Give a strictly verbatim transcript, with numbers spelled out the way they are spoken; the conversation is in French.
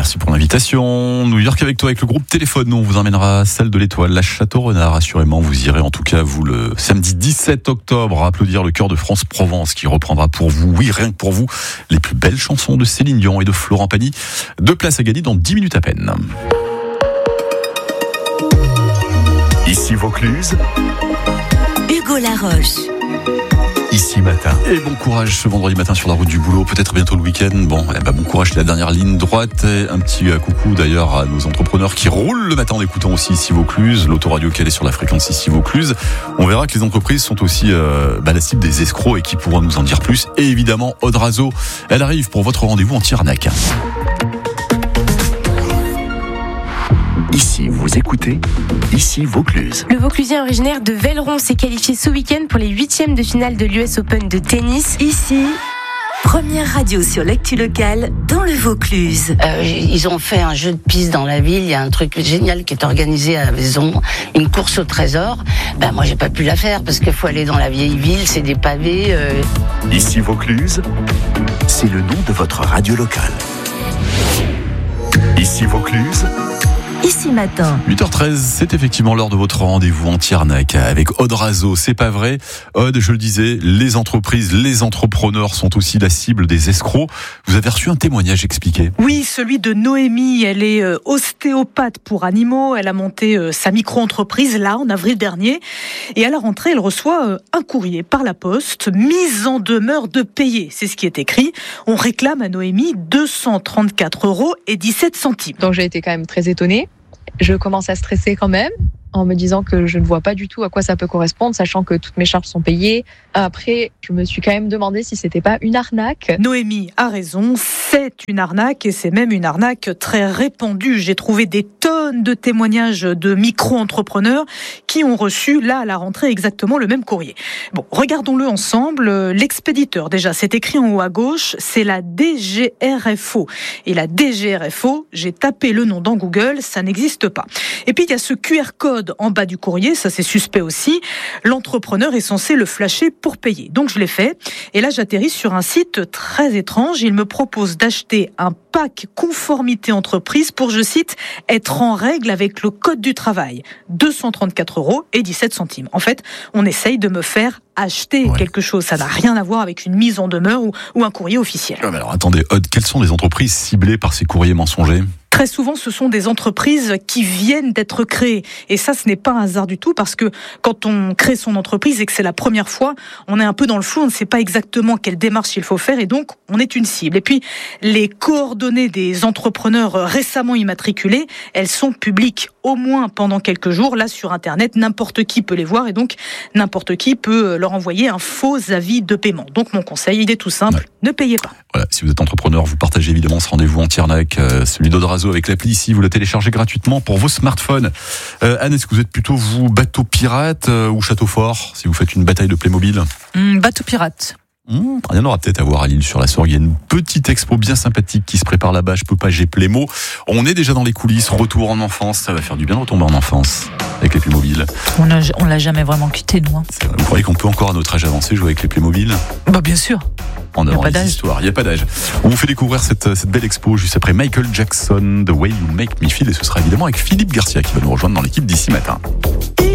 merci pour l'invitation. New York avec toi, avec le groupe Téléphone. Nous, on vous emmènera à celle de l'Étoile, la Château-Renard. Assurément, vous irez en tout cas, vous, le samedi dix-sept octobre, à applaudir le Chœur de France Provence qui reprendra pour vous, oui, rien que pour vous, les plus belles chansons de Céline Dion et de Florent Pagny. Deux places à gagner dans dix minutes à peine. Ici Vaucluse, Hugo Laroche. Ici Matin. Et bon courage ce vendredi matin sur la route du boulot, peut-être bientôt le week-end. Bon, eh ben bon courage, c'est la dernière ligne droite. Et un petit coucou d'ailleurs à nos entrepreneurs qui roulent le matin en écoutant aussi Ici Vaucluse, l'autoradio qui est sur la fréquence Ici Vaucluse. On verra que les entreprises sont aussi euh, bah, la cible des escrocs et qui pourront nous en dire plus. Et évidemment, Audrazo, elle arrive pour votre rendez-vous anti-arnaque. Ici, vous écoutez Ici Vaucluse. Le Vauclusien originaire de Velleron s'est qualifié ce week-end pour les huitièmes de finale de l'U S Open de tennis. Ici, première radio sur l'actu locale dans le Vaucluse. Euh, ils ont fait un jeu de piste dans la ville. Il y a un truc génial qui est organisé à la Vaison, une course au trésor. Ben moi, j'ai pas pu la faire parce qu'il faut aller dans la vieille ville, c'est des pavés. Euh... Ici Vaucluse, c'est le nom de votre radio locale. Ici Vaucluse. Ici Matin. huit heures treize, c'est effectivement l'heure de votre rendez-vous anti-arnaque avec Audrazo. C'est pas vrai. Aude, je le disais, les entreprises, les entrepreneurs sont aussi la cible des escrocs. Vous avez reçu un témoignage expliqué. Oui, celui de Noémie. Elle est euh, ostéopathe pour animaux. Elle a monté euh, sa micro-entreprise là, en avril dernier. Et à la rentrée, elle reçoit euh, un courrier par la poste, mise en demeure de payer. C'est ce qui est écrit. On réclame à Noémie deux cent trente-quatre euros et dix-sept centimes. Donc j'ai été quand même très étonnée. Je commence à stresser quand même, en me disant que je ne vois pas du tout à quoi ça peut correspondre, sachant que toutes mes charges sont payées. Après, je me suis quand même demandé si c'était pas une arnaque. Noémie a raison, c'est une arnaque et c'est même une arnaque très répandue. J'ai trouvé des tonnes de témoignages de micro-entrepreneurs qui ont reçu, là, à la rentrée, exactement le même courrier. Bon, regardons-le ensemble. L'expéditeur, déjà, c'est écrit en haut à gauche, c'est la D G R F O. Et la D G R F O, j'ai tapé le nom dans Google, ça n'existe pas. Et puis, il y a ce Q R code en bas du courrier, ça c'est suspect aussi. L'entrepreneur est censé le flasher pour payer. Donc je l'ai fait. Et là j'atterris sur un site très étrange. Il me propose d'acheter un pack conformité entreprise pour, je cite, être en règle avec le code du travail. deux cent trente-quatre euros et dix-sept centimes. En fait, on essaye de me faire acheter ouais. quelque chose. Ça n'a rien à voir avec une mise en demeure ou, ou un courrier officiel. Ouais, mais alors attendez, Aude, quelles sont les entreprises ciblées par ces courriers mensongers ? Très souvent, ce sont des entreprises qui viennent d'être créées. Et ça, ce n'est pas un hasard du tout, parce que quand on crée son entreprise et que c'est la première fois, on est un peu dans le flou, on ne sait pas exactement quelle démarche il faut faire, et donc on est une cible. Et puis, les coordonnées des entrepreneurs récemment immatriculés, elles sont publiques au moins pendant quelques jours. Là, sur Internet, n'importe qui peut les voir, et donc n'importe qui peut leur envoyer un faux avis de paiement. Donc mon conseil, il est tout simple, ouais. ne payez pas. Voilà, si vous êtes entrepreneur, vous partagez évidemment ce rendez-vous anti-arnaque, euh, celui d'Audrazo avec l'appli ici, vous le téléchargez gratuitement pour vos smartphones. Euh, Anne, est-ce que vous êtes plutôt vous bateau pirate euh, ou château fort si vous faites une bataille de Playmobil ? mmh, Bateau pirate. Mmh, il y en aura peut-être à voir à l'île sur la Sorgue. Il y a une petite expo bien sympathique qui se prépare là-bas. Je peux pas, j'ai Playmo. On est déjà dans les coulisses. Retour en enfance. Ça va faire du bien de retomber en enfance avec les Playmobil. On a, on l'a jamais vraiment quitté, nous. Hein. Vous croyez qu'on peut encore à notre âge avancé jouer avec les Playmobil ? Bah bien sûr. En avant les histoires, il n'y a pas d'âge. On vous fait découvrir cette, cette belle expo juste après Michael Jackson, The Way You Make Me Feel, et ce sera évidemment avec Philippe Garcia qui va nous rejoindre dans l'équipe d'ici matin.